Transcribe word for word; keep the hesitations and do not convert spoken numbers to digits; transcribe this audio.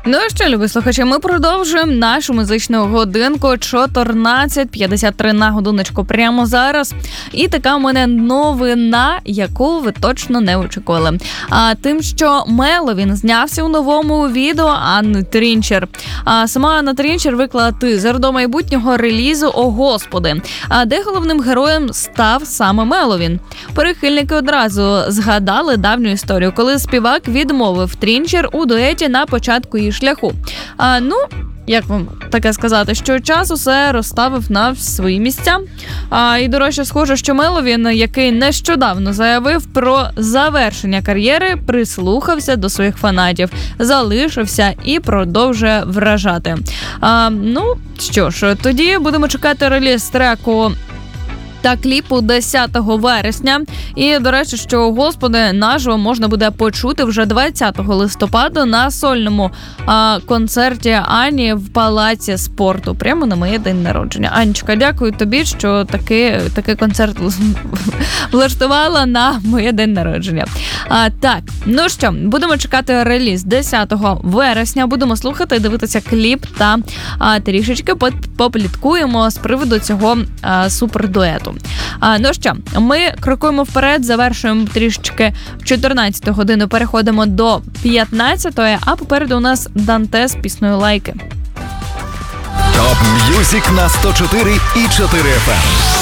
Ну що, любі слухачі, ми продовжуємо нашу музичну годинку. чотирнадцять п'ятдесят три на годиночку прямо зараз. І така у мене новина, яку ви точно не очікували. А тим, що Меловін знявся у новому відео Анни Трінчер. А сама Анна Трінчер виклала тизер до майбутнього релізу «О Господи», а де головним героєм став саме Меловін. Прихильники одразу згадали давню історію, коли співак відмовив Трінчер у дуеті на початку її шляху. А, ну, як вам таке сказати, що час усе розставив на свої місця. А, і, до речі, схоже, що Меловін, який нещодавно заявив про завершення кар'єри, прислухався до своїх фанатів, залишився і продовжує вражати. А, ну, що ж, тоді будемо чекати реліз треку та кліпу десятого вересня. І, до речі, що «Господи» наживо можна буде почути вже двадцятого листопада на сольному а, концерті Ані в Палаці спорту, прямо на моє день народження. Анечка, дякую тобі, що такий, такий концерт влаштувала на моє день народження. А, так, ну що, будемо чекати реліз десятого вересня, будемо слухати, дивитися кліп та а, трішечки попліткуємо з приводу цього а, супердуету. А, ну що, ми крокуємо вперед, завершуємо трішечки в чотирнадцяту годину, переходимо до п'ятнадцятої, а попереду у нас Данте з піснею «Лайки». Топ М'юзик на сто чотири і чотири еф ем.